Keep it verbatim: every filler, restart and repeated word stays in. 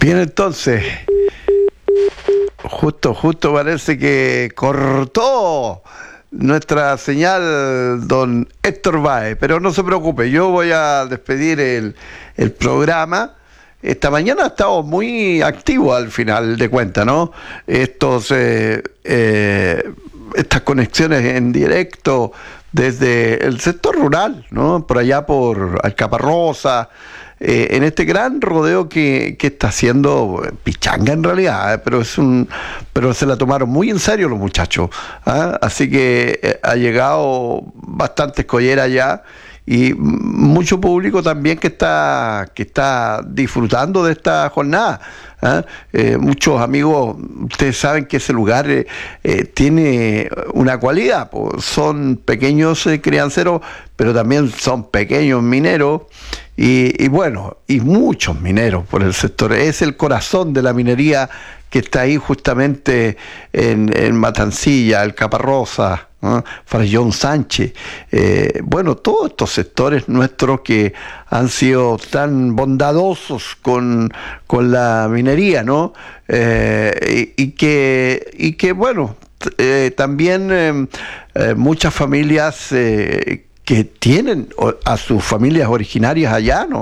Bien, entonces, justo, justo parece que cortó nuestra señal don Héctor Báez, pero no se preocupe, yo voy a despedir el, el programa. Esta mañana ha estado muy activo al final de cuentas, ¿no? Estos, eh, eh, estas conexiones en directo desde el sector rural, ¿no? Por allá por Alcaparrosa, eh, en este gran rodeo que, que está haciendo Pichanga en realidad, ¿eh? pero es un, pero se la tomaron muy en serio los muchachos, ¿eh? Así que eh, ha llegado bastante escollera ya. Y mucho público también que está que está disfrutando de esta jornada. ¿eh? Eh, muchos amigos, ustedes saben que ese lugar eh, eh, tiene una cualidad, pues, son pequeños eh, crianceros, pero también son pequeños mineros y, y bueno, y muchos mineros por el sector. Es el corazón de la minería que está ahí justamente en, en Matancilla, Alcaparrosa, ¿no? Farallón Sánchez, eh, bueno, todos estos sectores nuestros que han sido tan bondadosos con, con la minería, ¿no? Eh, y, y que, y que bueno, eh, también eh, eh, muchas familias eh, que tienen a sus familias originarias allá, ¿no?